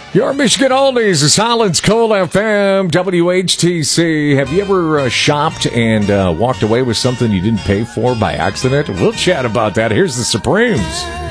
Your Michigan Oldies is Holland's Coal FM, WHTC. Have you ever shopped and walked away with something you didn't pay for by accident? We'll chat about that. Here's the Supremes.